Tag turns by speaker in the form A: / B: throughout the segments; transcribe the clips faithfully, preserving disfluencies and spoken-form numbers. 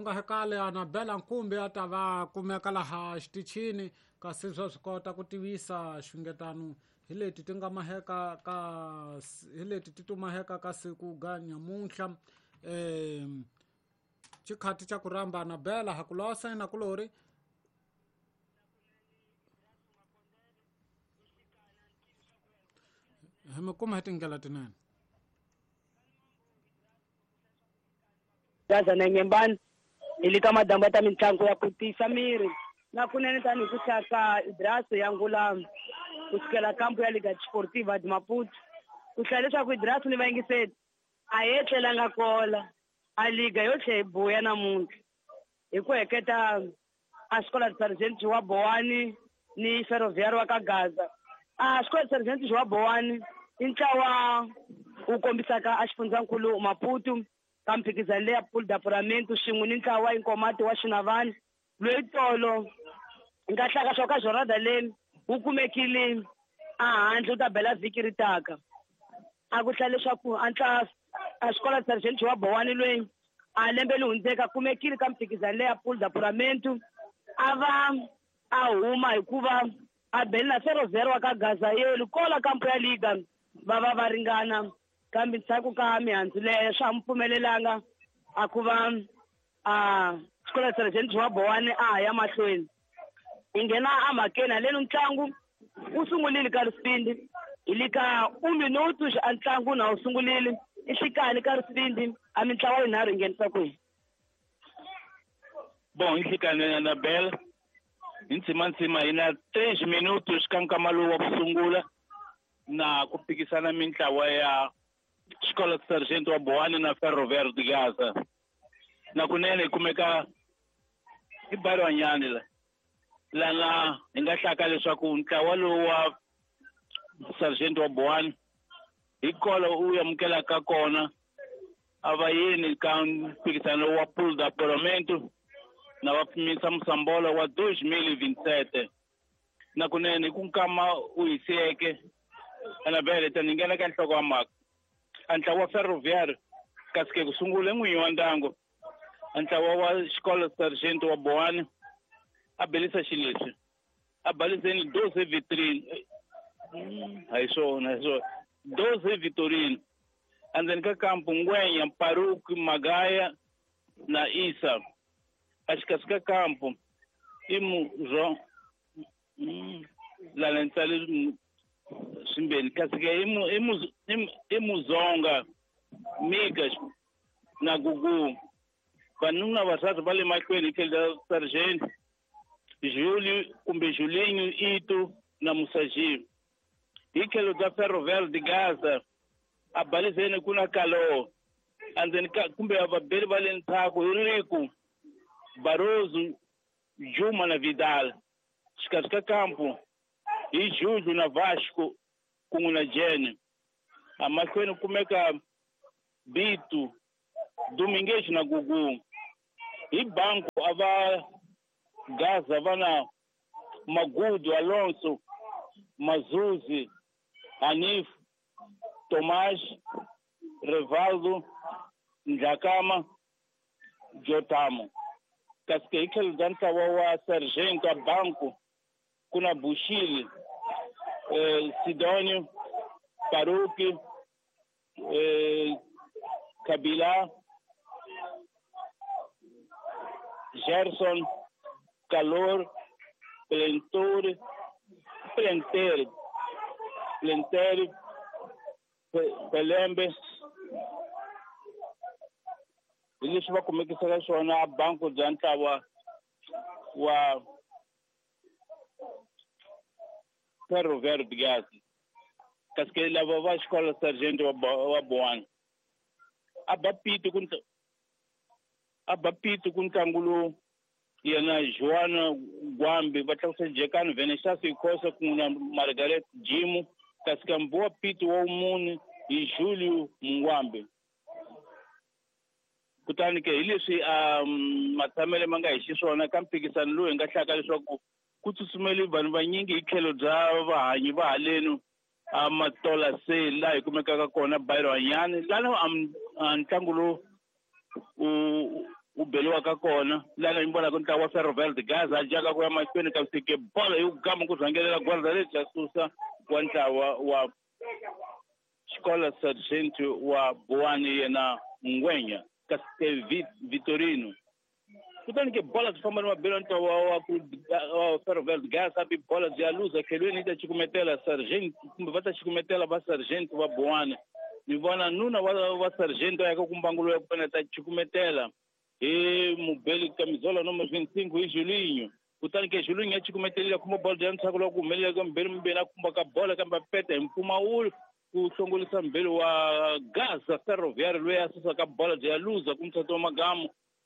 A: tlanga hekale ana bela nkumbi ata va kumeka laha xitichini kasi swa swi kota ku tivisa xungetano hi leti ti nga maheka ka hi leti ti tumaheka ka siku ga nyamuntlha um chikhati cha ku ramba na bela hakulosa ina kulori hi mi kuma hi tindlela tinene
B: Gaza na nyembani ilika madamba ta mitlangu ya ku tisa miri na kunene tani ku chaka idraso ya ngula kusikela kampu ya Liga Sportiva de Maputo ku hlaya leswaku idraso ni vayingiseli a yetlelanga kola a liga yo tlhe buya namuntlha hi ku heketa a xikola Sargent wa Bowani ni Ferroviário wa ka Gaza a xikola Sargent wa Bowani i ntlawa wu kombisaka a xifundzankulu Maputo ka mphikizano leya pool d'apuramento xin'we ni ntlawa inkomati wa Xinavani loyi tolo nga hlaka swo ka Jorada Lane wu kumekile a handle u ta bela vhiki ri taka a ku hlaya leswaku a ntla a xikola Sargent wa Bowani loyi a lembe li hundzeka kumekile ka mphikizano leya pool d'apuramento a va a huma hikuva a beli na Ferroviário wa ka Gaza yelu kola kampu ya liga va va va ringana kambe ntshaku ka mihandzu leyo swa mu pfumelelanga a ku va a xikola Sargent wa Bowani a ya mahlweni i nghena a mhakeni haleni ntlangu wu sungulile ka risipindi hi le ka un minuto a ntlangu na wu sungulile exikarhi ka risipindi a mitlawa yinharhu yi nghenisa kwihi
C: bom exikarhi na bela hi ntsimantsima hi na três minutos ka nkama lowu wa ku sungula na ku phikisana mitlawa ya xikola Sargent wa Bowani na Ferroviário de Gaza na kunene kumeka i Barwanyani la lana hi nga hlaka leswaku ntlawa lowu wa Sargent wa Bowani hi kola u amukelaka kona a va yini ka mphikizano wa pool d'apuramento na va pimisa musambola wa dois mil e vinte e sete na kunene ku nkama u hiseke ana bele ta ningena ka nhloko wa mhaka a ntlawa wa Ferroviário kasi ke ku sungula n'winyi wa ndyangu a ntlawa wa xikola Sargent wa Bowani a belisa xileswi a baliseni doze vitrine hayi swona hi swona doze vitorine endzeni ka kampu Ngwenya Paruki Magaya na Isa a xikasi ka kampu i muzwo lana ntsale swimbeni kasi ke i muzonga Mika na Gugu vanhu na vasati va le mahlweni tlhela Sargent Julio kumbe Julinho Ito na Musaji hi tlhelo ta Ferroviário de Gaza a balizeni ku na Kalo endzeni ka kumbe vabeli va le ntshaku hi Riku Barroso Juma na Vidal xikasi ka kampu hi Juju na Vasco kun'we na Jene a mahlweni kumeka Bitu Domingues na Gugu hi banco a va Gaza vana Magudo Alonso Mazuzi Hanif Tomás Revaldo Ndjakama Jotamo kasi ke hi tlhelo ka ntlawa wa Sargent a banco kuna Bushili eh, Sidonio Paruki eh, Kabila Gerson Calor Plentori Plenteri Plenteri Pelembe hi leswi va kumekisaka swona banco bya ntlawa wa Ferroviário de Gaza kasi ke lava va xikola Sargent wa wa Bowani a ba piti ku a ba piti ku ntlangu lowu yena Joana Gwambi va tlakusa Jekani Venetias Ikosa ku na Margaret Jimu kasi ka mbowa piti wa umuni hi Julio Mungwambi kutani ke hi leswi um matshamele ma nga hi xiswona ka mphikisano lowu hi nga hlaka leswaku ku tsutsumeli vanhu vanyingi hi tlhelo bya vahanyi va haleni a Matola se laha hi kumekaka kona Barwanyani lana a ntlangu lowu u u beliwa ka kona lana ni vona ku ntlawa wa Ferroviário de Gaza a jaka ku ya mahlweni ka fike bola hi kugama ku rhangelela gwalda leti ya susa wa ntlawa wa Escola Sargento wa Boane yena Ngwenya ka Vitorino kutani ke bola ti famba ni mabelo ntlawa wa wa Ferroviário de Gaza bi bola ya luza khelweni ta chikumetela Sargento kumbe va ta chikumetela va Sargento wa Boane ni vona nuna wa, wa Sargento ya kumbangulo ya kupena ta chikumetela e mubeli camisola número vinte e cinco e Julinho kutani ke Julinho ya chikumetelela kuma bola ya ntsako lo kumelela ka mbeli mbela kumba ka bola kamba peta impuma ulu ku songolisa mbeli wa Gaza Ferroviário loyi asusa ka bola ya luza kumthatho magamu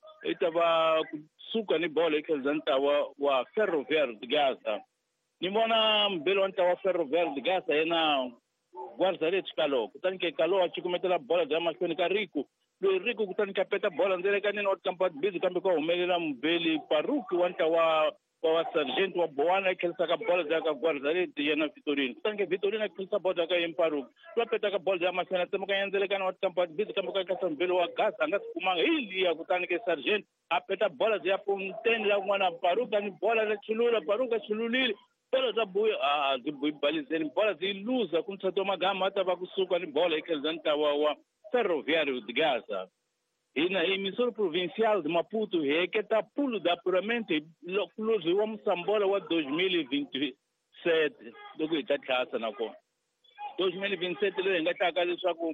C: itava kusuka ni bola ikhezanta wa wa Ferroviário de Gaza ni vona mbeli wa ntawa Ferroviário de Gaza yena Guardaretti Kalo kutani ke Kalo a chikumetela bola ya mahlweni ka Rico loyi Rico kutani ka peta bola ndele ka nini wa kampa busy kambe ko humelela mbeli Paruki wa ntawa wa Sargento wa Boane a khelisa ka bola ya ka Guardaretti yena Vitorino kutani ke Vitorino a khelisa bola ka Paruki wa peta ka bola ya mahlweni tsema ka yandzele ka wa kampa busy kambe ka ka mbeli wa Gaza anga sikumanga hiliya kutani ke Sargento a peta bola ya punteni la kun'wana Paruki ni bola la chulula Paruki chululile bola za buya a zibuyibalizeni bola ziluza kumthatho magama atava kusuka ni bola ikhezanta wa wa Ferroviário de Gaza ina emissora provincial de Maputo requeta pulo de apuramento loculoso wa Moçambola wa dois mil e vinte e sete do que está classe na co dois mil e vinte e sete le nga ta ka leswaku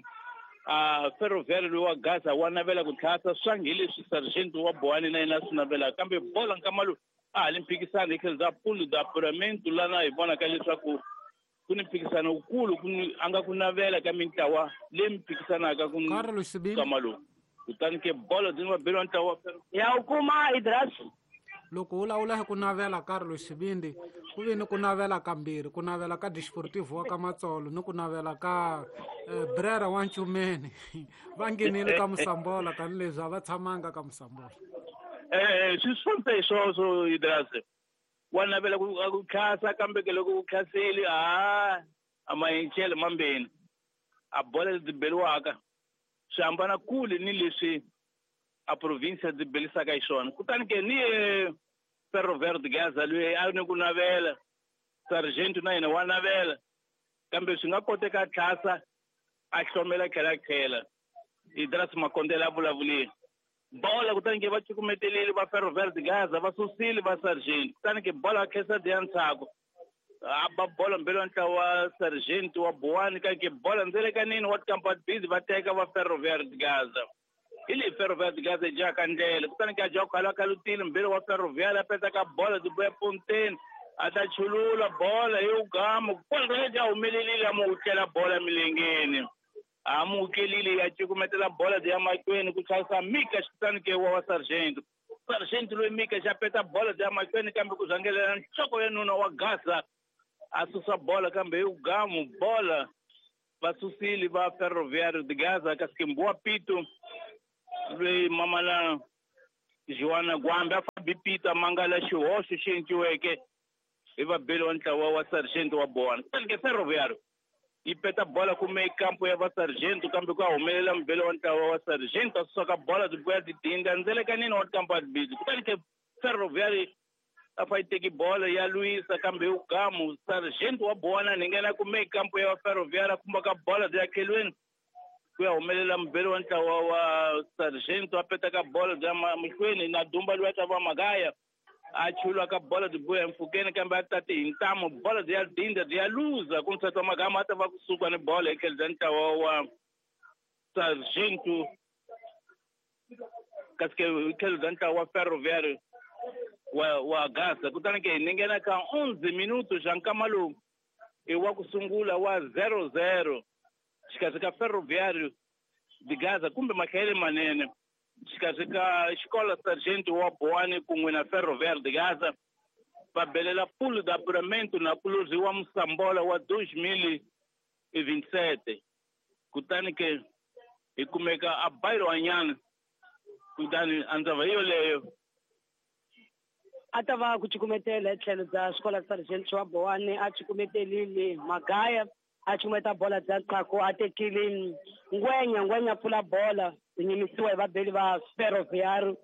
C: a Ferroviário wa Gaza wa navela ku tlhasa swangile swi Sargento wa Boane na ina swi navela kambe bola nkamalu a li mpikisano ikheza pulo de apuramento lana hi vona ka leswaku ku ni mpikisano ukulu ku anga ku navela ka mitlawa le mpikisanaka ku kamalu kutani ke bola dzi mabelo ntawa
B: ya ukuma Idras
A: loko u lawula hi ku navela Carlos Sibindi ku ve ni ku navela kambirhi ku navela ka Desportivo wa ka Matsolo ni ku navela ka eh, Brera wa Nchumeni va ngenile ka Mosambola tanihileswi a va tshamanga ka Mosambola
C: eh swi sonte hi swoswo Idras wa navela ku khasa kambe ke loko ku khasile a a mayenchele mambeni a bola dzi beliwaka swi hambana kule ni leswi a provincia dzi belisaka hi swona kutani ke ni Ferroviário de Gaza loyi a ni ku navela Sargento na yena wa navela kambe swi nga koteka tlhasa a hlomela khela khela Idras Makondela a vulavulile bola kutani ke va cukumetelile va Ferroviário de Gaza va susile va Sargento kutani ke bola khesa de ntsako a ba bola mbelo ntlawa Sargento wa Boane ka ke bola ndzele ka nini wa kampa busy va teka va Ferroviário de Gaza ili Ferroviário de Gaza ja ka ndlela kutani ke ja khala ka lutile mbelo wa Ferroviário a peta ka bola di boya punteni a ta chulula bola hi ugama bola ja humelelile a mu utlela bola milengeni a mu ukelile ya cukumetela bola ya mahlweni ku chayisa Mika xitani ke wa Sargento Sargento loyi Mika xa peta bola ya mahlweni kambe ku zhangelela nhloko ya nuna wa Gaza a susa bola kambe hi ugamu bola va susile va Ferroviário de Gaza ka Skimboa Pito loyi mamana Joana Gwambe a fambi Pito mangala xihoxo xi endliweke hi vabeli wa ntlawa wa Sargento wa Boane kutani ke Ferroviário yi peta bola kume ikampo ya va Sargento kambe ku humelela mbele wa ntlawa wa Sargento a susa bola di boya di dinda ndzele ka nini wa kampo a busy kutani ke Ferroviário a fa iteki bola ya Luisa kambe ugamu Sargento wa Boane ni ngena kume ikampo ya Ferroviário kumba ka bola ya khelweni ku ya humelela mbele wa ntlawa wa Sargento a peta ka bola ya mahlweni na dumba loyi ta va Magaya a chulwa ka bola di boya mfukeni kambe a tati hi ntamo bola ya dinda ya luza ku mthatha magama a ta va kusuka ni bola ekhela ntlawa wa Sargento kaske ekhela ntlawa wa Ferroviário wa wa Gaza kutani ke ni ngena ka onze minutos xa nkama e wa ku sungula wa zero zero xikazi ka Ferroviário de Gaza kumbe makhele manene xikazi ka Escola Sargento wa Boane kun'we na Ferroviário de Gaza va belela pulo de apuramento na closi wa Mosambola wa dois mil e vinte e sete kutani ke hi kumeka a Bairo Anyana kutani andzava hiyo leyo
B: a ta va ku cukumetela tlhelo bya Escola Sargento wa Boane a cukumetelile Magaya a cukumeta bola bya Nqako a tekile Ngwenya Ngwenya pfula bola yi yimisiwa hi vabeli va Ferroviário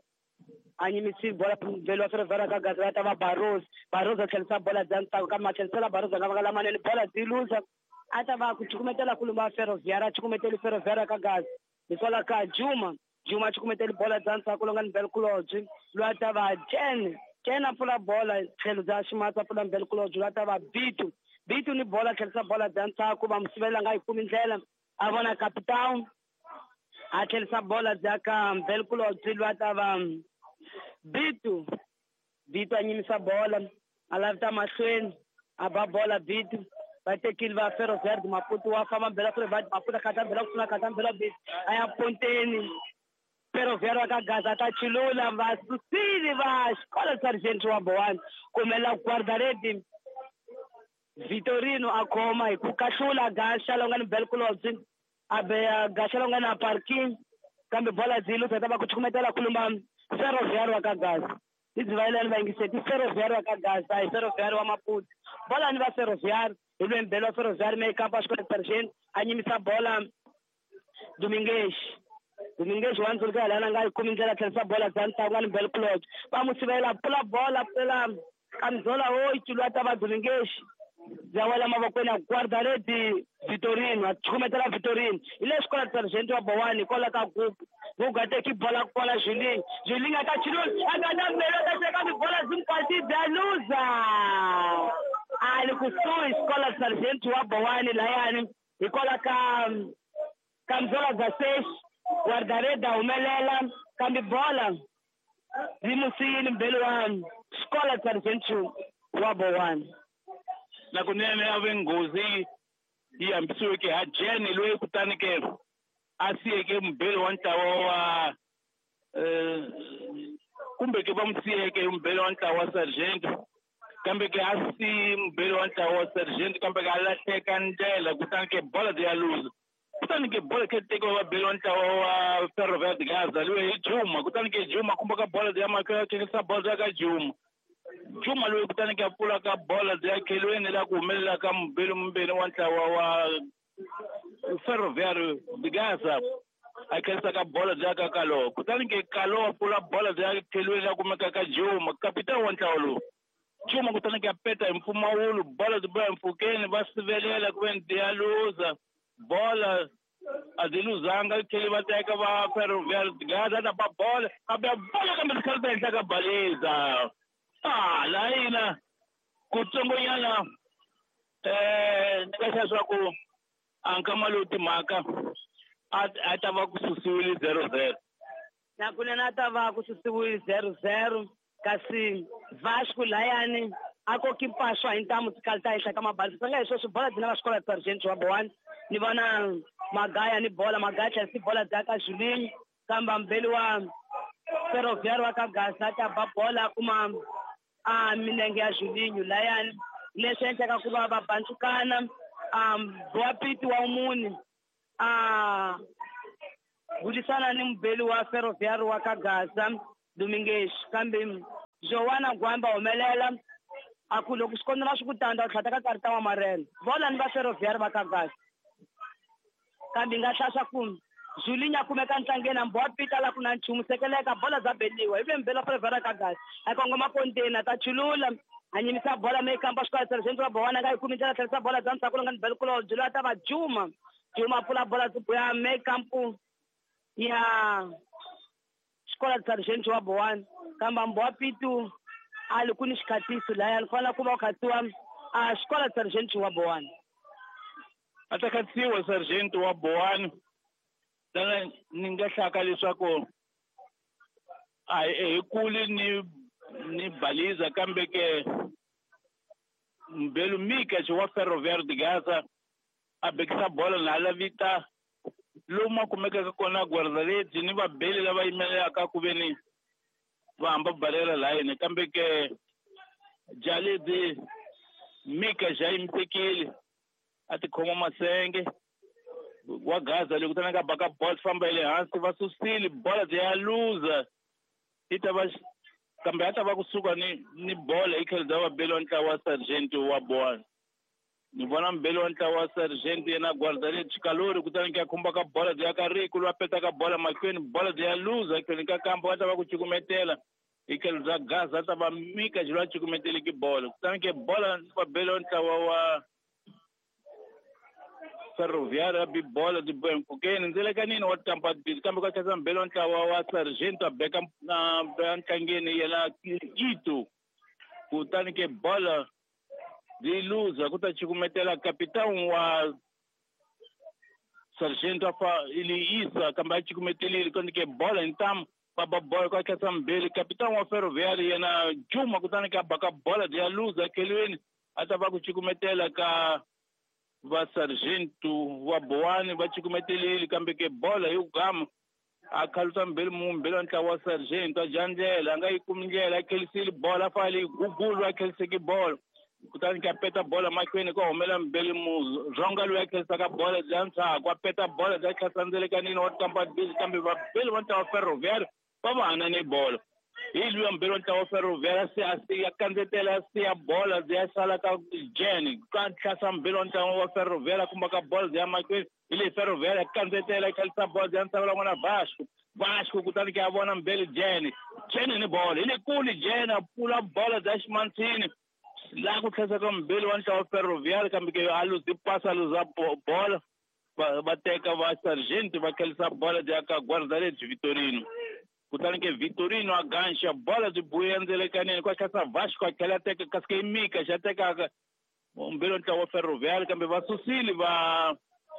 B: a nyimisi bola mbele wa Ferroviário ka Gaza ta va Barros Barros a tlhelisa bola dzantsa ka matlhelisela Barros nga va lamanene bola diluza a ta va ku chukumetela kulumba Ferroviário a chukumetela Ferroviário ka Gaza hikwala ka Juma Juma chukumetela bola dzantsa kulonga mbele kulodzi lwa ta va Jen Jen a pfula bola tlhelo za ximatsa pfula mbele kulodzi lwa ta va Bitu Bitu ni bola tlhelisa bola dzantsa ku va musivela nga ikumi ndlela a vona Capital a tlhelisa bola dzaka mbele kulodzi lwa ta va Bitu Bitu a nyimisa bola a lavita mahlweni a ba bola Bitu va tekile va Ferroviário de Maputo wa famba mbele ku va Maputo khata mbele ku suna khata mbele Bitu a ya ponteni Ferroviário ka Gaza ta chilula va susile va xikola Sargent wa Bohani kumela guardaredi Vitorino a khoma hi ku kahlula Gasha longani mbele kulobyi a be Gasha longani parking kambe bola zilu ta va ku chukumetela kulumba Ferroviário ka Gaza izivayelani va ingiseti Ferroviário ka Gaza hi Ferroviário wa Maputo bola ni va Ferroviário hi lwe mbele wa Ferroviário me kampa xikola Sargent a nyimisa bola Domingues Domingues wa ndzulika lana nga ikumi ndlela tlhelisa bola dzantsa ngani mbele kulobyi va musivela pula bola pela kamzola ho ichilwa ta va Domingues zawela mavokweni ya guardaredi Vitorino a chukumetela Vitorino ile xikola Sargent wa Bohani kola ka gupu vugate ki bola kola Julinho Julinho aka chilula akata mbele ta cheka mi bola zimpati daluza ali kusuhi xikola Sargent wa Bohani layani ikola ka kamzola zasesh guardaredi humelela kambi bola zimusiyini mbele wa xikola Sargent wa Bohani
C: na kunene ave ngozi yi hambisiwe ke hajeni loyi kutani ke a siyeke mbele wa ntlawa wa kumbe ke va mu siyeke mbele wa ntlawa wa Sargent kambe ke a si mbele wa ntlawa wa Sargent kambe ke a lahleka ndlela kutani ke bola ya lose kutani ke bola ke teke wa mbele wa ntlawa wa Ferroviário de Gaza loyi hi Juma kutani ke Juma kumbe ka bola ya makaya ke sa bola ka Juma Juma loyi kutani ke pfula ka bola bya khelweni la ku humelela ka mbele mbele wa ntlawa wa Ferroviário de Gaza a khelisa ka bola bya ka Kalo kutani ke Kalo a pfula bola bya khelweni la kumeka ka Juma kapitani wa ntlawa lowu Juma kutani ke peta mpfumawulu bola byi boya mpfhukeni va sivelela ku veni ya luza bola a di luzanga tlheli va teka va Ferroviário de Gaza na ba bola kambe bola kambe khalisa henhla ka baliza ah la ina kutsongonyana eh ni ka swa ku anka maluti mhaka a ta va ku susiwile zero zero
B: na kunena ta va ku susiwile zero zero kasi Vasco layani ako kimpashwa hi ntamu tikalta henhla ka mabali sanga hi sweswi bola dzina va xikola Sargent wa Bohani ni vona magaya ni bola magaya tlhelisi bola dzaka Julinho kamba mbele wa Ferroviário ka Gaza ta ba bola kuma a milenge ya Julinho layani leswi endlaka ku va va bantsukana um boapiti wa umuni a bulisana ni mbele wa Ferroviário wa ka Gaza Domingues kambe Joana Gwamba humelela a ku loko xikondela swi ku tanda u tlhata ka karita wa Marena bola ni va Ferroviário va ka Gaza kambe nga hlasa ku Julinho a kumeka ntlangeni ambo wa pita la ku na nchumu sekeleka bola za beliwa ive mbele Ferroviário ka Gaza a kongoma kontena ta chulula a nyimisa bola me kampa xikola Sargent wa Bohani nga ikumi ndlela tlhelisa bola za ntsako longa ni mbele kulo jula ta va Juma Juma pfula bola ziboya me kampu ya xikola Sargent wa Bohani kamba ambo wa pitu ali kuni xikhatisi laya ni fanele ku va u khatsiwa a xikola Sargent wa Bohani
C: a ta khatsiwa Sargent wa Bohani dala ni nga hlaka leswaku a hi kuli ni ni baliza kambe ke mbelu mika wa Ferroviário de Gaza a bekisa bola na la vita loma kumeka kona guardaredi ni va beli lava yimelaka ku veni va hamba barela line kambe ke Jaledi mika jayimsekile ati khoma masenge wa Gaza le kutana ka baka ball famba ile hansi va susile bola ya loser ita va kambe hata va kusuka ni ni bola ikhelza va belo ntla wa Sargent wa Bohani ni vona mbele wa ntlawa sargent yena guardaria de calor kutani ki akhumba ka bola ya kariko lu apeta ka bola makwini bola ya luza kwini ka kampo ata va ku cukumetela ikel za gaza ata va mika jilo cukumetela ki bola kutani ki bola va bele wa ntlawa wa Ferroviária bi bola de bem porque ndele kanini wa tampa de kampo ka kasa mbele wa ntlawa wa sargent abeka na bantangeni yela itu kutani ki bola de luza kuta cukumetela capitão wa sargento afa ili isa kamba cukumetela ili quando que bola então baba bola kwa kasa mbele capitão wa Ferroviária yana Juma kutani ka baka bola de luza aquele ata va cukumetela ka va sargento wa Boane va cukumetela ili kambe ke bola yu gama akaluta mbele mu mbele nta wa sargento ajandela ngai kumngela aquele sili bola fali gugulu aquele siki bola kutani ki apeta bola makwini ko homela mbele mu ronga lu aquele saka bola jansa ko apeta bola da kasanzele kanini wa kampa bizi kambe va bele wanta wa Ferroviária baba anane bola ili wa mbele wanta wa Ferroviária se asi akanzetela se a bola de sala ka jeni kan kasa mbele wanta wa Ferroviária kumbaka bola de makwini ili Ferroviária akanzetela kalsa bola jansa wala mwana Vasco Vasco kutani ki abona mbele jeni jeni ni bola ili kuli jeni pula bola da Mantini lá com essa cambelo antes ao Ferroviário que a luz de passa a luz a bola bater com a sargento vai aquele essa bola de a guardaria de Vitorino portanto que Vitorino agancha a bola de Buendo ele canino com essa Vasco aquela até que casquei mica já até que um belo antes ao Ferroviário que vai Sucili vai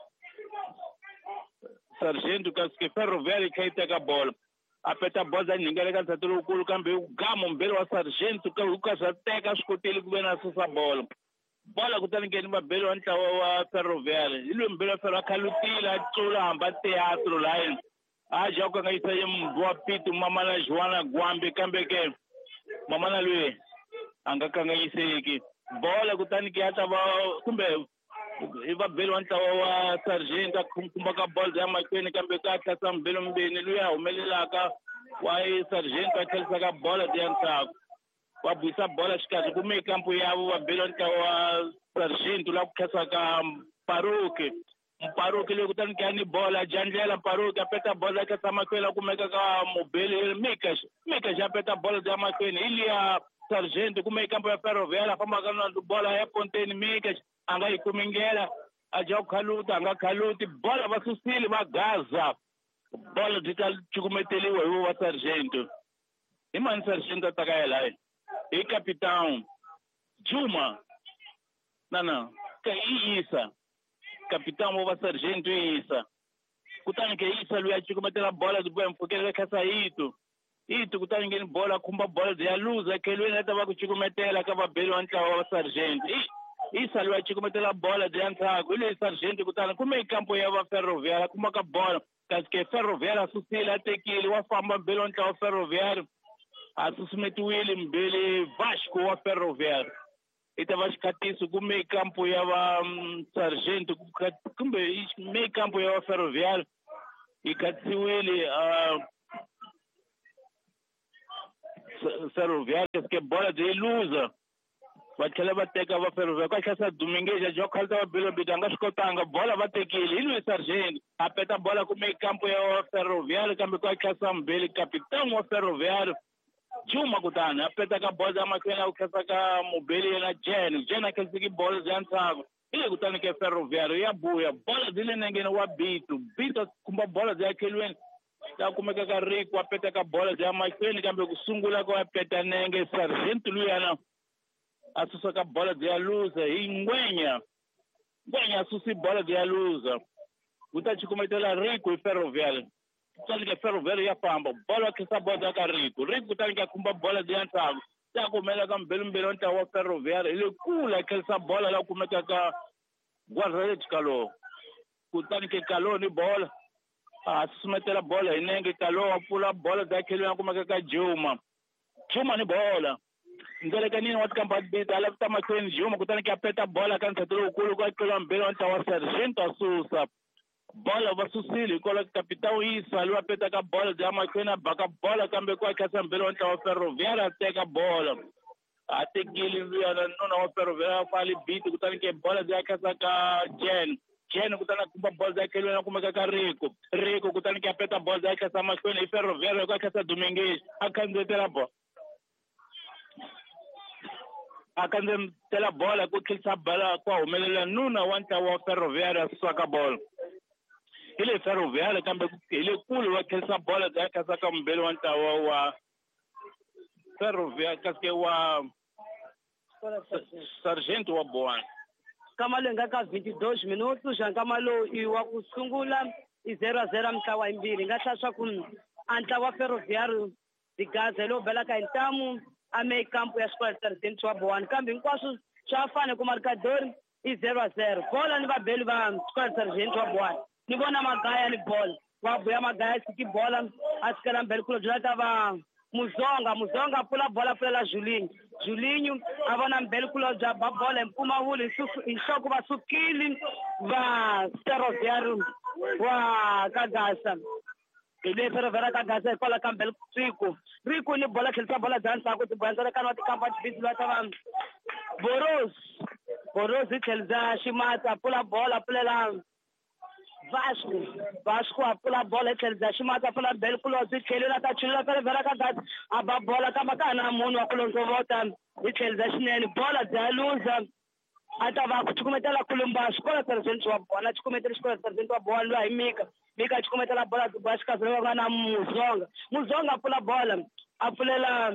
C: sargento que Ferroviário que tem a bola apeta bola ninguém kan satulu kulu kambe gamo mbele wa sargento ka ukasa teka skoteli kubena sasa bola bola kutani ngeni mabelo anta wa Ferroviária ile mbele wa Ferroviária kalutila tula amba teatro line aja ko ngai saye mbwa pitu mama na Joana Gwambe kambe ke mama na lui anga kanga iseki bola kutani ki hata ba kumbe iba belo anta wa sargento kumbaka bola ya makwini kambe ka kasa mbele mbeni lui umelela ka wa sargento aquele ka bola de anta wa buisa bola shikazi kume campo yavo wa belo anta wa sargento la kasa ka Paruque Paruque le kutani kani bola janjela Paruque apeta bola kasa makwela kumeka ka mobile mika mika já apeta bola de makwini ili ya sargento kume campo ya Ferroviária fama kana bola ya Ponte mika anga ikumingela aja ukhaluta anga khaluti bola va Susili va Gaza bola de cukumeteliwa hi wa sargento i mani sargento atakayela hi capitão Juma nana ka Isa capitão wa sargento Isa kutani ke Isa lui acukumetela bola de bem porque ele quer sair itu itu kutani ngeni bola kumba bola de luz aquele ele tava cukumetela ka belo anta wa sargento Isa lui acukumetela bola de anta ele sargento kutani kume campo ya wa Ferroviária kumaka bola que Ferroviária Susili até que ele vai fama belo anta wa Ferroviária a susmetiwili mbele Vasco wa Ferroviária ita vashikatiso kume campo ya wa um, sargento kumbe me campo ya wa Ferroviária ikatsiwili uh, Ferroviária que bola de luza vakela vateka va Ferroviária kwa kasa Domingues já khalta belo bidanga skotanga bola vatekile ili sargento apeta bola kume campo ya wa Ferroviária kambe kwa kasa mbele capitão wa Ferroviária Juma kutana apeta ka bola makwena ukasa ka mobile na Jen Jen akasiki bola jantsako ile kutana ke Ferroviária ya buya bola dile nengene wa bitu bitu kumba bola za kelweni ta kumeka ka Rico apeta ka bola za makwena kambe kusungula kwa apeta nenge sargento luyana asusa ka bola de luza ingwenya ngwenya asusi bola de luza utachicometela Rico e Ferroviária tali ke Ferroviária ya pamba bola ke sa bola ka Rico Rico tali ke kumba bola de antago ta kumela ka mbelo mbelo nta wa Ferroviária ile kula ke sa bola la kumeka ka guarda de calor kutani ke calor ni bola asumetela bola inenge calor pula bola daquele kumeka ka Juma Juma ni bola ngale kanini watu kamba bita alafu tama kwenye Juma kutani ki apeta bola kan satulu kulu kwa kilo mbelo nta wa sargento asusa bola va Susili kola capitão Isa lui apeta ka bola de makwena baka bola kambe kwa kasa mbelo nta wa Ferroviária teka bola a tekile yona nuna wa Ferroviária fali beat kutani ke bola ya kasa ka Jen Jen kutana kumba bola ya kele na kumeka ka Rico Rico kutani ke apeta bola ya kasa mashweni i Ferroviária ka kasa Domingues akandetela bola akandetela bola ku khilisa bola kwa humelela nuna wanta wa Ferroviária swaka bola ile Ferroviária kambe ile kulu wa khilisa bola ya kasa ka mbele wanta wa wa Ferroviária kaske wa Sargento wa Boana.
B: Kamalo ngaka vinte e dois minutos, já kamalo iwa kusungula i zero a zero mtawa imbiri. Ngata swa ku antlawa Ferroviário de Gaza lo bela ka intamu ame campo ya Escola Sargento wa Boana. Kambe nkwaso swa fane ku marcador i zero a zero. Bola ni babeli ba Escola Sargento wa Boana. Ni bona magaya ni bola. Wa boya magaya siki bola asikala mbele kulo jata ba Muzonga, Muzonga pula bola pela Julinho. Julinho, avona mbele kulo ja ba bola mpuma huli inshoku ba sukili va Ferroviário wa Kagasa. Ile Ferroviário Kagasa kola kambel Rico. Rico ni bola kelsa bola dansa ko tibanza kana wati kampa bizi la tava Boros. Boros kelza shimata pula bola pela Vasco, Vasco apula bola kelza shimata pula bel kulo zikhelela ta chula kale vera ka gat aba bola kama kana munhu akulo ntovota ikelza shinene bola dzaluza atava kuchukumetela kulumba Escola Sargento wa Boana chukumetela Escola Sargento wa Boana lo mika mika chukumetela bola zibashika zelo kana Muzonga Muzonga apula bola apulela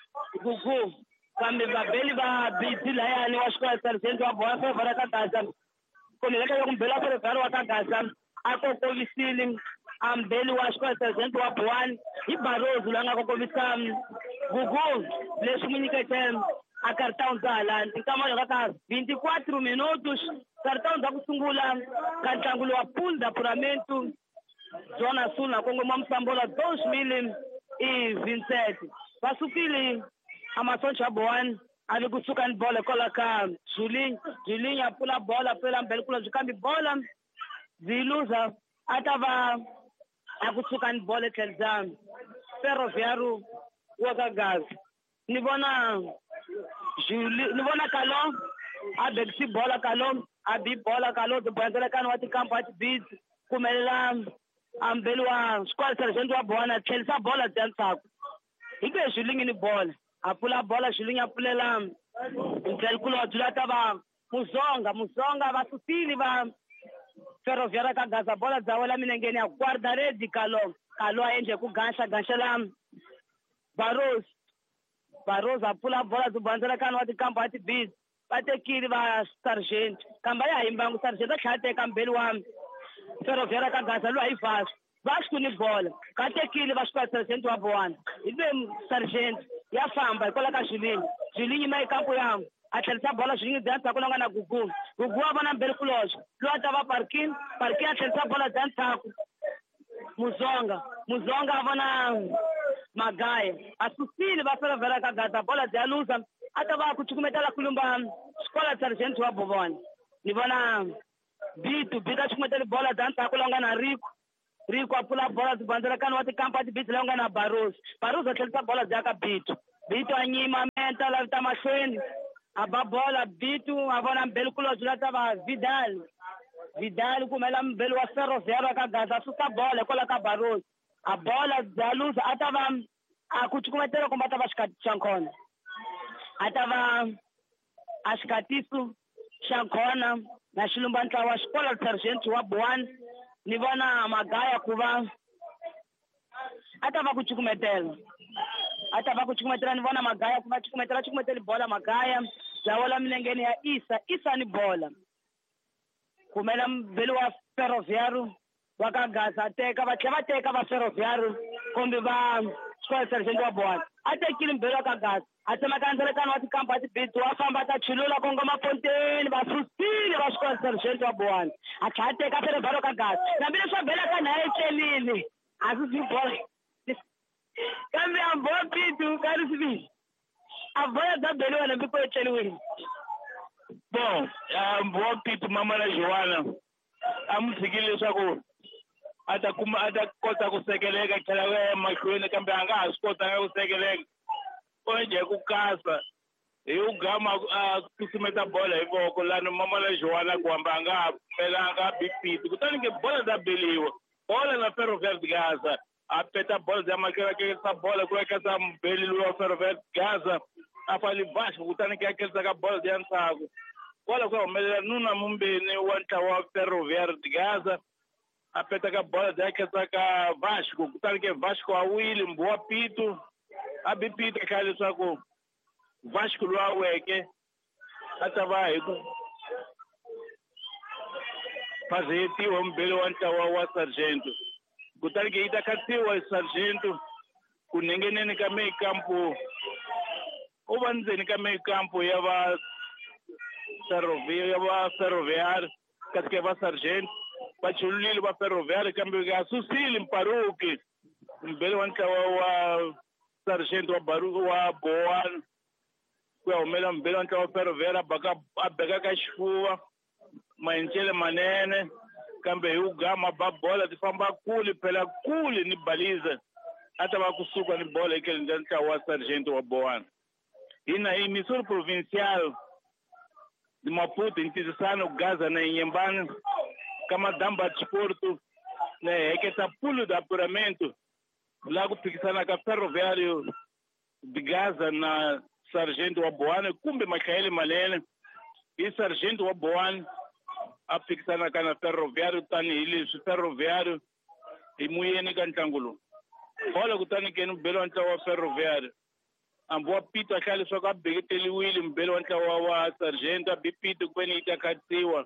B: gugu kambe babeli ba bizi la yani wa Escola Sargento wa Boana vera ka gat koneleka yokumbela Ferroviário wa Kagasa akokovisile ambeli wa Escola Sargento wa Boana ibarozu langa kokovisa gugu leswi munyikete a cartão dala nkamalo ka vinte e quatro minutos cartão da kusungula ka ntlangulo wa pool de apuramento zona sul na Congo Msambola dois mil e vinte e sete vasukile amasoncha ya Boana ali kusuka ni bola kola ka Julinho Julinho apula bola pela mbele kulo zikambi bola ziluza atava akusuka ni bola kelza Ferroviário wa Kagasa ni bona Julinho ni bona Kalon abexi bola Kalon abi bola Kalon de banzela kana wati campo ati beat kumelela ambele wa Escola Sargento wa Boana kelsa bola dansa ibe Julinho ni bola apula bola Julinho apulela mbele kulo julata ba Muzonga Muzonga vasutili ba Ferroviário Kagasa bola zawela minengeni ya guarda redi Kalon Kalon aende kugansha ganshela Baros Baros apula bola zubanzela kana wati campo ati beat batekili ba Sargento kamba ya imbangu Sargento khate kambeli wa Ferroviário Kagasa lo ayifasha Vasco ni bola katekili ba Escola Sargento wa Boana ibe Sargento ya famba ikola ka Julinho Julinho mai campo ya athelisa bola Julinho dansa kulanga na gugu gugu abana mbele kulojo lo atava parking parking athelisa bola dansa Muzonga Muzonga abana magaya asusile ba Ferroviário Kagasa bola dyaluza atava kuchukumetela kulumba Escola Sargento wa Boana ni bona bitu bika chukumetela bola dansa kulanga na Rico Rico apula bola zibanzela kana wati campo ati bitu longa na Baros Baros athelisa bola zaka bitu bitu anyima menta la tamashweni aba bola bitu avona mbele kulo julata ba Vidal Vidal kumela mbele wa Ferroviário Kagasa suka bola kola ka Baros a bola dyaluza atava akuchukumetela kombata bashikati chankona atava ashikatisu chankona na shilumba ntlawa Escola Sargento wa Boana ni vona magaya kuva atava kuchukumetela atava kuchukumetela ni vona magaya kuva chukumetela chukumetela bola magaya zawela milengeni ya Isa Isa ni bola kumela mbele wa Ferroviário wa Kagasa teka vatlhe teka va Ferroviário kumbe va Escola Sargento wa Boana atekile mbele wa Kagasa atsemakandlela kana wati campo ati beat wa famba ta chulula Kongo Maponteni va susile va Escola Sargento wa Boana athateka Ferroviário Kagasa nambile swa bela kana ecelile asisi bola kambe ambo bitu kari sibi avoya da bele wala biko eceliwe
C: Bom, ambo bitu mama na Joana amutsikile leswaku ata kuma ata kota kusekeleka tlhela we mahlweni kambe a nga ha swi kota ku sekeleka onje ku kasa eu gama a kusimeta bola hivyo kulano mama la Joana kwamba nga melanga bipiti kutani ke bola da beliwa bola na Ferroviário de Gaza apeta bola da makela ke essa bola kwa kasa mbeli lo Ferroviário de Gaza afali baixo kutani ke aquela bola de antago bola kwa mela nuna mumbeni wanta wa Ferroviário de Gaza apeta ka bola da kasa ka Vasco kutani ke Vasco a Willy mboa pito a bipiti kale sako Vasco lwaweke atava hiku fazetiwa mbele wa ntawa wa Sargento kutani ke itakatiwa Sargento kunengeneni ka meyi kampo uva ndzeni ka meyi kampo ya va Ferroviário ya va Ferroviário kasi ke va Sargento va chululile va Ferroviário kambe ka susile mparuki mbele wa ntawa wa Sargento wa Baruku wa Boan kwa umela mbele wa ntawa Ferroviário baka abeka ka xifuva maenchele manene kambe ugama ba bola ti famba kule phela kule ni baliza hata va kusuka ni bola ikele ntawa wa Sargento wa Boan ina hii misuri provincial de Maputo intisano Gaza na Inhambane kama damba desporto né que essa pulo de apuramento lá kupikisana ka Ferroviário de Gaza na Sargento wa Boan kumbe makaele malene e Sargento wa Boan apikisana kana Ferroviário tani ile Ferroviário e muyeni kantangulu bola kutani kenu belo anta wa Ferroviário ambua pito akali soka begeteli wili mbelo anta wa wa Sargento bipito kweni itakatiwa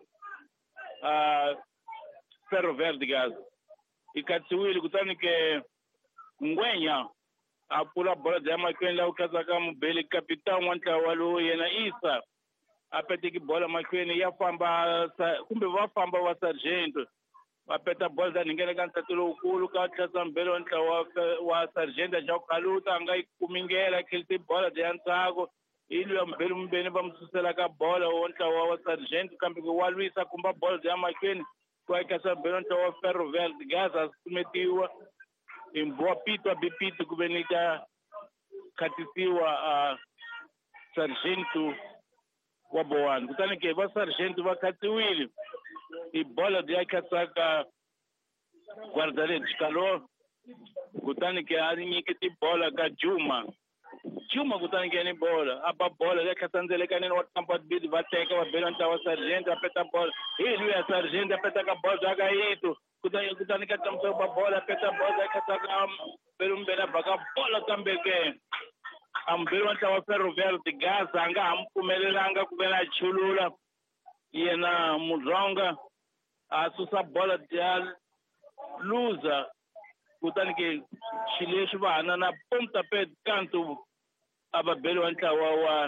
C: a Ferroviário de Gaza ikatiwili kutani ke ngwenya apula bola jama kweni la ukazaka mbele kapitão wanta walu yena Isa apetiki bola makweni ya famba kumbe va famba wa Sargento apeta bola da ninguém canta tulo ukulu ka tlasa mbele wanta wa wa Sargento já kaluta ngai kumingela kilti bola de antago ili mbele mbene vamsusela ka bola wanta wa Sargento kambe wa Luisa kumba bola jama kweni kwa kasa mbele wanta wa Ferroviário de Gaza sumetiwa imboa pito a bipito kubenita katisiwa a Sargento wa Boan kutani ke va Sargento va katiwili i bola de akasaka guardaretti calor kutani ke arinyi ke ti bola ka Juma Juma kutani ke ni bola aba bola ya kasanzele kanini wa tampa bid va teka va belanta wa Sargento apeta bola ili ya Sargento apeta ka bola daga ito kutani kutani ka tampa ba bola apeta bola ka saka berumbela baka bola kambeke ambele wanta wa Ferroviário de Gaza anga ampumelelanga kubena chulula yena muzonga asusa bola dia luza kutani ke xilexi vana na ponta pé canto ababele wanta wa wa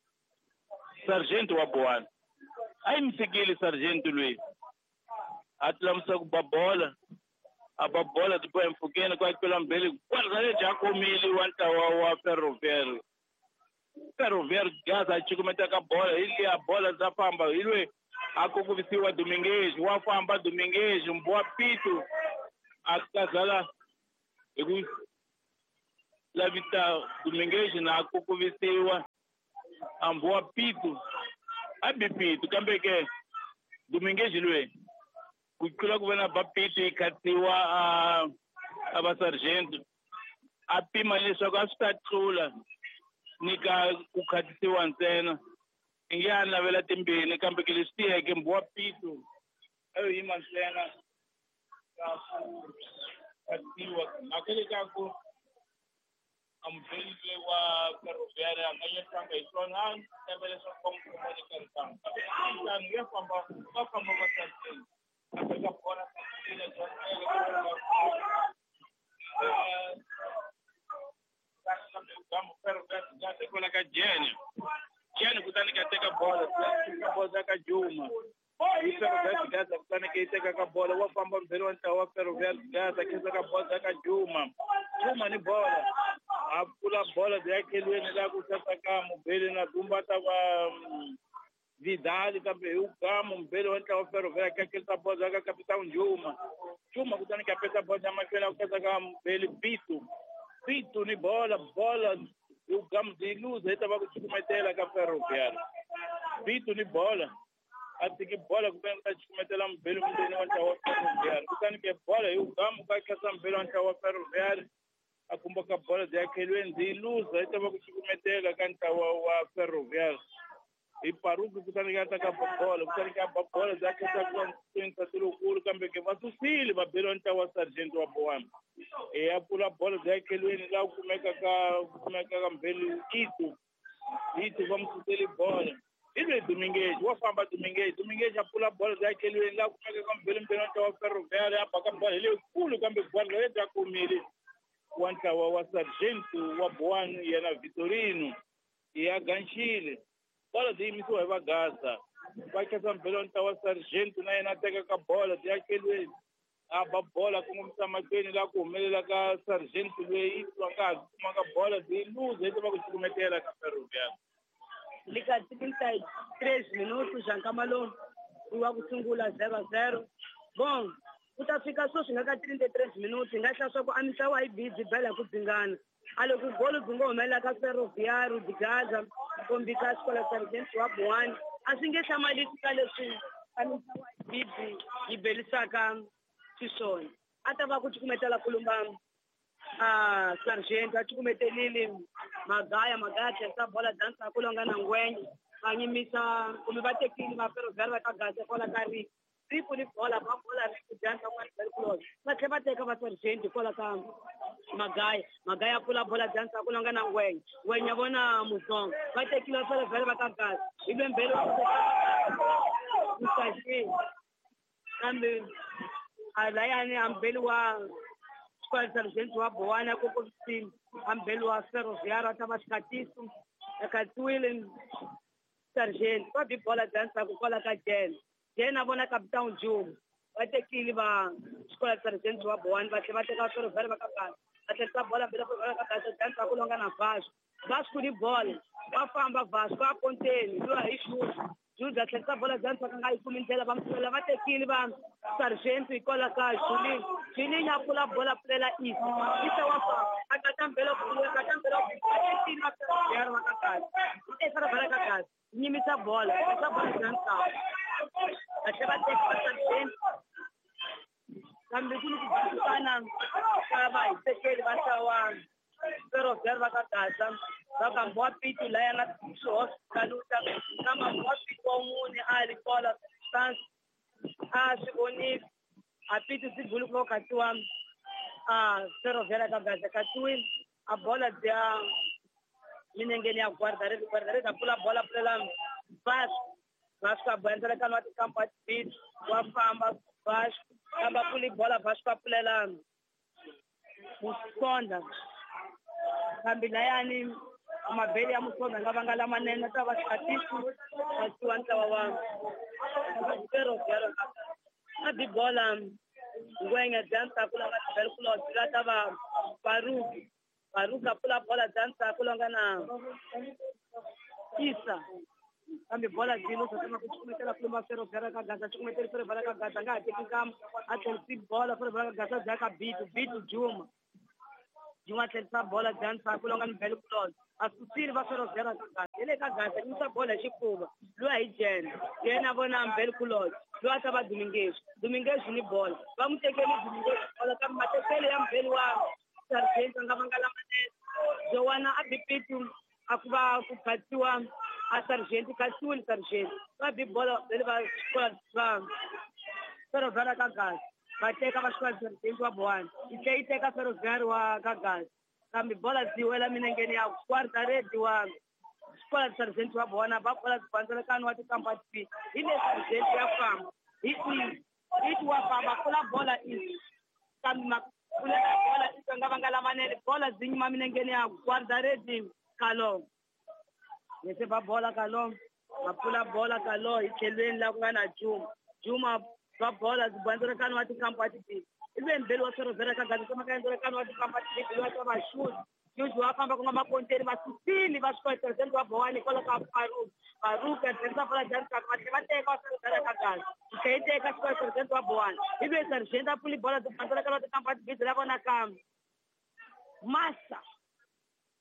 C: Sargento wa Boan ai msikili Sargento lui atlamsa ku bola aba bola depois enfukeni kwa pela mbele guarda já comili wanta wa wa Ferroviário Ferroviário de Gaza chikumeta ka bola ili a bola za famba ilwe akukuvisiwa Domingues wa famba Domingues mbwa pito akazala eku la vita Domingues na akukuvisiwa ambwa pito abipito kambeke Domingues ilwe kukula kuvena bapiti katiwa a aba Sargento apima leswaku a swi ta tlula nika ku khatisiwa ntsena i nge a navela timbirhi kambe ke leswi tiyeke mbowa pito ayo yima ntsena ka ku khatisiwa akele ka ku ambele wa Ferroviário a nga yetanga hi swona a navela leswaku va n'wi khoma eka ritanga kambe ya famba va famba va Sargento apeka bola kola ka Jene Jene kutani ka teka bola ka bola ka Juma i Ferroviário de Gaza kutani ka teka ka bola wa famba mbele wa ntawa Ferroviário de Gaza kisa ka bola ka Juma Juma ni bola apula bola de akelweni la ku sasa ka mbele na dumbata wa Vidal kambe ukamo mbele wa ntawa Ferroviário ka kisa bola ka capitão Juma Juma kutani ka pesa bola makela ukasa ka mbele Pito Pito ni bola bola e o Gamo de luz aí estava com cometer a ferroviária. Pito de bola, até que bola que vem a cometer lá um belo muito no antigo ferroviário. Porque que bola e o Gamo vai que essa belo antigo ferroviário, a convocar a bola de aquele de luz aí estava com cometer a canta o ferroviário. E parou que você não está com a bola, você não quer a bola, já que está com a loucura, também que vai sucili, vai ver onde está o sargento a boa. E a pula bola daquele lá, como é que como é que é belo Ito, Ito, vamos sucili bola. Ele é Domingues, o Famba Domingues, Domingues já pula bola daquele lá, como é que é belo belo onde está o ferroviário, a bola, ele é o pulo, como é que guarda, ele já comeu, quando está o sargento, o Aboano, e a Vitorino, e a Ganchile. Bola de mim só é bagaça. Vai que essa pelão estava sargento na na tega com a bola, de aquele a bola como está matando lá com ele lá com sargento e isso lá com a bola de luz, ele vai conseguir meter a ferroviária.
B: Liga trinta e três minutos, já camalou, o Água Sungula zero a zero. Bom, o fica só chegando trinta e três minutos, engaja só com a missão aí de bela kuzingana. Alo ku golo zingomela ka ferroviário de Gaza, com a escola sargento wa Boane. Assim que chama ali fica leswi a missão aí de de belisaka Sisson. Atava ku tikumetela kulumba a sargento, a tikumetelili magaya magaya essa bola dança kulonga na ngwenye. Anyimisa kumi batekini ma ferroviário va ka Gaza kola kari. Tipo de bola, uma bola de dança uma ferroviário. Mas que bater com a sargento kola ka Magaya, Magaya pula bola dança kulonga na ngwenye. Ngwenye bona musong. Batekini va ferroviário va ka Gaza. Ibe mbele Musashi. Kambe alayani ambele wa escola sargento wa Boana koko sim. Ambele wa ferroviário atava skatisu. Akatwile sargento. Kwa bi bola dança kukola ka Jen. Jen abona capitão Jum. Batekini va escola sargento wa Boana va teva teka ferroviário va ka Gaza. Essa bola pela bola ka Gaza dança kulonga na Vasco. Vasco de bola. Wa famba Vasco a contene. Do aí chuta. Juda essa bola dança kanga ikumintela bamtela batekini ba sargento ikola ka Julinho. Julinho pula bola pela isso. Isso wa fa. Akatambela kula akatambela batekini va ferroviário va ka Gaza. Essa bola ka Gaza. Nimisa bola. Essa bola dança. Acha batekini sargento. Kambe kuni kuzana kaba isekeli basawa ferroviário va ka Gaza. Baka mboa pitu la yana so kaluta kama mboa pitu omune ali kola stance a siboni a pitu sibulu ko katwa a ferroviária ka Gaza katwi a bola dia minengeni ya guardare guardare da pula bola pela bas bas ka bandera kana ti campo pit wa famba bas kaba puli bola bas ka plela musonda kambi la yani amabheli ya musonda ngabanga lamanene tava skatisu asiwanta wa ferroviário a di bola ngwenye dança kulanga bel kulo tirata ba Faruk Faruk pula bola dança kulanga na Isa kambi bola dino sema kuchumetela kuluma ferroviário ka Gaza chumetela ferroviário ka Gaza nga tekikam atensi bola ferroviário ka Gaza jaka bitu bitu Juma Juma tensa bola dança kulanga bel kulo asusiri va ferroviário ka Gaza ele ka Gaza nisa bola xikuva lo hi Jen Jen avona mbel kulo lo atava Domingues Domingues ni bola va mutekeli Domingues bola ka matekeli ya mbel wa sargento ngavangala manene Joana abipitu akuva kupatiwa a sargento katuli sargento va bi bola ele va escola va ferroviário ka Gaza va teka va escola sargento wa Boana ite iteka ferroviário wa ka Gaza kambi bola ziwela minengeni ya quarta red wa escola sargento wa Boana va bola zibanzela kanu wa tikampati ile sargento ya famba iti iti wa famba kula bola iti kambi makula bola iti ngavangala manene bola zinyuma minengeni ya quarta red kalo nese va bola kalo mapula bola kalo ichelweni la kungana Juma Juma va bola zibanzela kanu wa tikampati ibe mbele wa ferroviário ka Gaza kama kaendele kanu wa tikampati wa tava shoot Juju wa famba kunga makonteni masisili va scola sargento wa Boane kola ka Faruk Faruk tensa bola dança ka mateka wa ferroviário ka Gaza ite ka scola sargento wa Boane ibe sargento puli bola zibanzela kanu wa tikampati bizela bona kam massa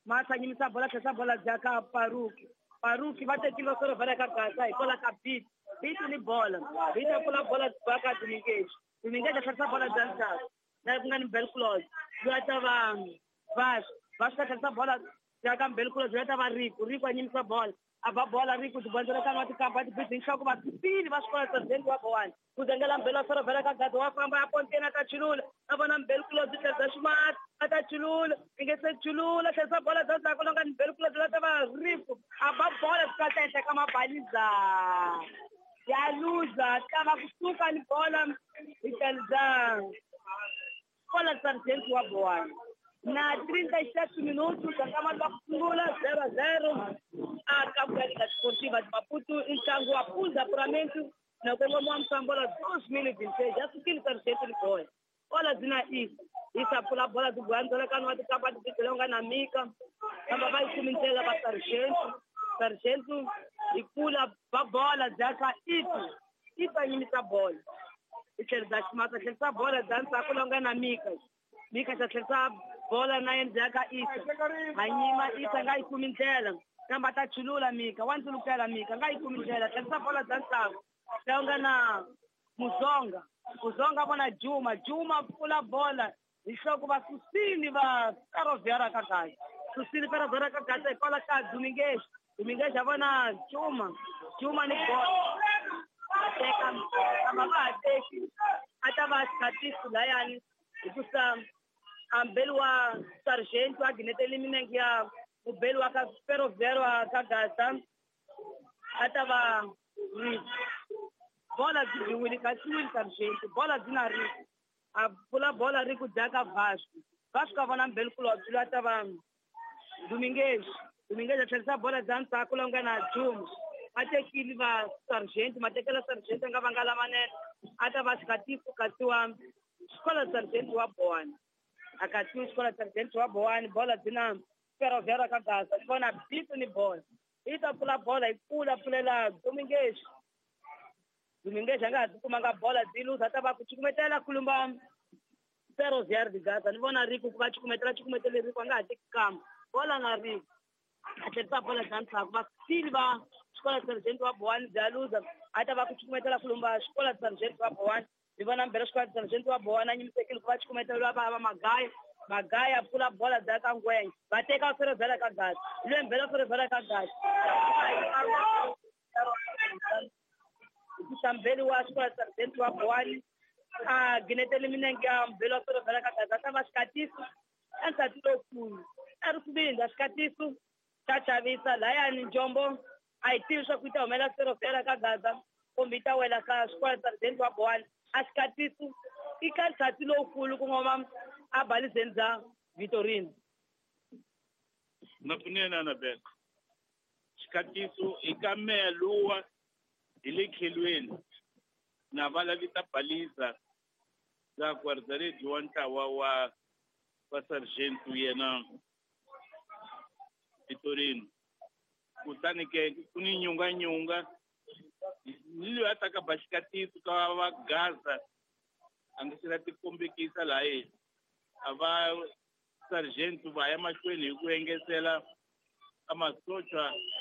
B: mathanyimisa bola tlhesa bola jaka paruki paruki va tekile soro vela ka gasa hikwalaho ka beat beat ni bola beat ya pfula bola ba ka Dominguez Dominguez a tlherisa bola jansaka na ku nga ni Belclose loyi a ta va Vas Vas ka tlherisa bola jaka Belclose loyi a ta va Riku Riku a nyimisa bola a ba bola Riku tibondzolekani wa tikamba tibidzi nhloko va tipili va swikola president wa Bowani ku zengela mbelo soro vela ka gasa wa famba a pontena ta chulula a vona Belclose yi tlherisa ximati a ta chulula i nge se chulula tlherisa bola jansaka ku longa ni Belclose loyi a ta va Riku a ba bola swi ehenhla ka mabaliza ya luza tlava kusuka ni bola hi telezanga bola sergeant wa Bowani na trinta e sete minutos akama lwa ku sungula zero a zero a kampo ya Liga Desportiva de Maputo ntlangu wa pulza apuramento na kongomwa msambola dois mil e vinte e seis ya sukile sergeant ni bola bola zina isa isa pula bola ziguanzolekani wa tikapa tibidzelonga na mika kamba va yi kumintela va sergeant sergeant ikula va bola jaka itu itu anyimisa bola i tlherisa ximata tlherisa bola dansa ku longa na mika mika ta tlherisa bola na yena jaka isa anyima isa nga yi kumi ndlela kamba ta chulula mika wa ndzulukela mika nga yi kumi ndlela tlherisa bola dansa longa na muzonga muzonga vona Juma Juma pfula bola hi nhloko va susini va Karovera ka gasa susini Karovera ka gasa hikwalaho ka Dominguez Dominguez a vona Juma Juma ni bola ateka kama va ateki a ta va skatisi layani hikusa ambeli wa sargento a ginetele minenge ya mubeli wa ka Ferovero ka gasa a ta va bola zibiwile ka siwile sargento bola zina ri a pfula bola ri ku jaka Vasco Vasco ka vona Belclose loyi a ta va Dominguez Dominguez a tlherisa bola dansa ku longa na Juma a tekile va sargent matekela sargent nga vanga lamanene a ta va xikatifu katiwa xikola sargent wa Bowani a katiwa xikola sargent wa Bowani bola dzina Ferovera ka gasa vona bitu ni bola i ta pfula bola yi kula pfulela Dominguez Dominguez a nga ha tikumanga bola dziluza a ta va ku cukumetela kulumba Ferovera di gasa ni vona Riku ku va cukumetela cukumetele Riku a nga ha teki kama bola na Riku a tlherisa bola dansaku va sili va xikola sergeant wa Bowani byaluza a ta va ku cukumetela kulumba xikola sergeant wa Bowani ni vona mbele xikola sergeant wa Bowani a nyimisekile ku va cukumetela va va magaya magaya pfula bola dzaka ngwenya va teka Ferovera ka gasa loyi mbele Ferovera ka gasa kusambeli wa xikola sergeant wa Bowani a ginetele minenge ya mbele wa Ferovera ka gasa a ta va xikatiso ensati lowukulu a ri kubindza xikatiso ta chavisa layani Njombo a yi tivi swa ku yi ta humelela Ferovera ka gasa kumbe yi ta wela ka xikola sergeant wa Bowani a xikatiso i ka nsati lowukulu ku ngoma a balizeni bya Vitorino
C: na pfunena na beka xikatiso i ka meya luwa hi le khelweni na vala vita baliza za kwardzaredi wa ntlawa wa wa sergeant yena Vitorino kutani ke ku ni nyunganyunga ni loyi a taka ba xikatiso ka va Gaza a nge se la tikombekisa laha a va sergeant va ya mahlweni hi ku engetela ka masocha